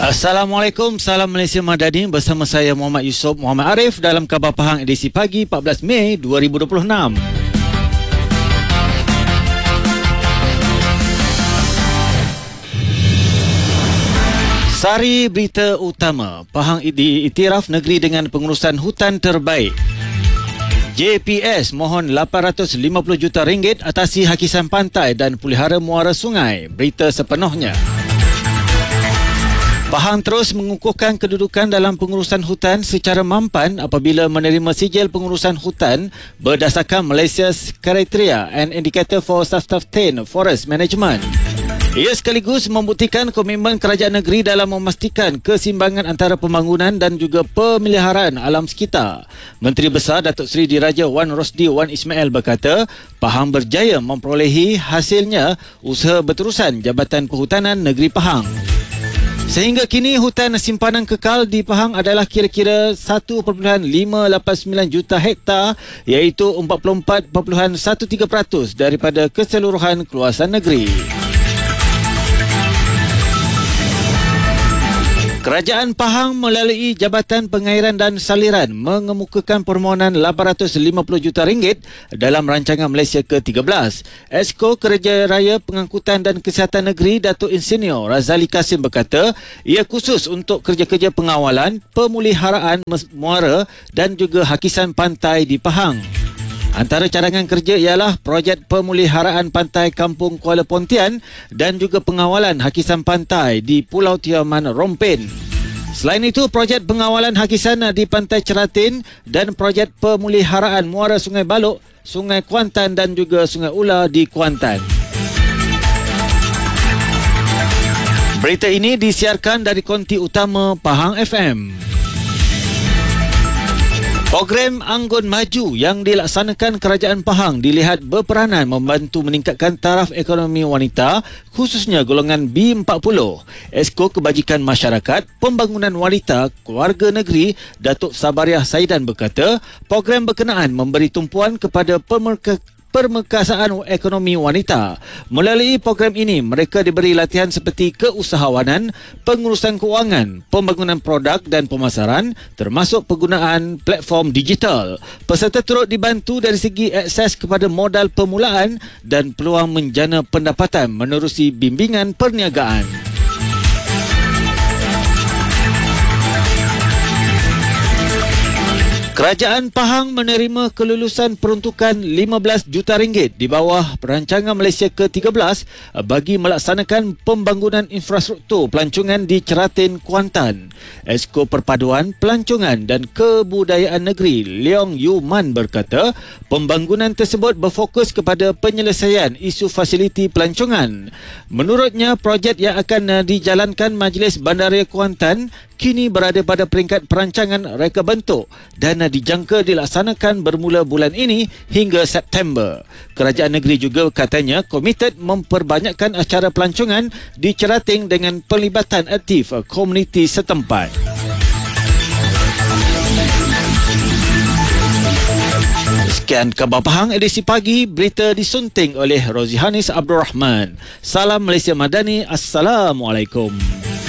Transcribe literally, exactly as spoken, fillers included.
Assalamualaikum, salam Malaysia Madani. Bersama saya Muhammad Yusof Muhammad Arif dalam Khabar Pahang edisi pagi empat belas Mei dua ribu dua puluh enam. Sari berita utama, Pahang diiktiraf negeri dengan pengurusan hutan terbaik. J P S mohon lapan ratus lima puluh juta ringgit atasi hakisan pantai dan pelihara muara sungai. Berita sepenuhnya. Pahang terus mengukuhkan kedudukan dalam pengurusan hutan secara mampan apabila menerima sijil pengurusan hutan berdasarkan Malaysia's Criteria and Indicator for Sustained Forest Management. Ia sekaligus membuktikan komitmen kerajaan negeri dalam memastikan keseimbangan antara pembangunan dan juga pemeliharaan alam sekitar. Menteri Besar Datuk Seri Diraja Wan Rosdi Wan Ismail berkata, Pahang berjaya memperolehi hasilnya usaha berterusan Jabatan Perhutanan Negeri Pahang. Sehingga kini hutan simpanan kekal di Pahang adalah kira-kira satu perpuluhan lima lapan sembilan juta hektar, iaitu empat puluh empat perpuluhan tiga belas peratus daripada keseluruhan keluasan negeri. Kerajaan Pahang melalui Jabatan Pengairan dan Saliran mengemukakan permohonan lapan ratus lima puluh juta ringgit dalam rancangan Malaysia ke tiga belas. Esko Kerja Raya Pengangkutan dan Kesihatan Negeri Datuk Insinyur Razali Kasim berkata, ia khusus untuk kerja-kerja pengawalan, pemeliharaan muara dan juga hakisan pantai di Pahang. Antara cadangan kerja ialah projek pemeliharaan pantai Kampung Kuala Pontian dan juga pengawalan hakisan pantai di Pulau Tiaman Rompin. Selain itu, projek pengawalan hakisan di Pantai Ceratin dan projek pemeliharaan muara Sungai Balok, Sungai Kuantan dan juga Sungai Ula di Kuantan. Berita ini disiarkan dari konti utama Pahang F M. Program Anggun Maju yang dilaksanakan Kerajaan Pahang dilihat berperanan membantu meningkatkan taraf ekonomi wanita, khususnya golongan B empat puluh. Esko Kebajikan Masyarakat, Pembangunan Wanita, Keluarga Negeri, Datuk Sabariah Saidan berkata, program berkenaan memberi tumpuan kepada pemerka permekasaan ekonomi wanita. Melalui program ini, mereka diberi latihan seperti keusahawanan, pengurusan kewangan, pembangunan produk dan pemasaran, termasuk penggunaan platform digital. Peserta turut dibantu dari segi akses kepada modal permulaan dan peluang menjana pendapatan menerusi bimbingan perniagaan. Kerajaan Pahang menerima kelulusan peruntukan lima belas juta ringgit di bawah perancangan Malaysia ke tiga belas bagi melaksanakan pembangunan infrastruktur pelancongan di Ceratin, Kuantan. Esko Perpaduan, Pelancongan dan Kebudayaan Negeri Leong Yu Man berkata, pembangunan tersebut berfokus kepada penyelesaian isu fasiliti pelancongan. Menurutnya, projek yang akan dijalankan Majlis Bandaraya Kuantan kini berada pada peringkat perancangan reka bentuk dan dijangka dilaksanakan bermula bulan ini hingga September. Kerajaan negeri juga katanya komited memperbanyakkan acara pelancongan di Cerating dengan pelibatan aktif komuniti setempat. Sekian Khabar Pahang edisi pagi, berita disunting oleh Rozi Hanis Abdul Rahman. Salam Malaysia Madani, Assalamualaikum.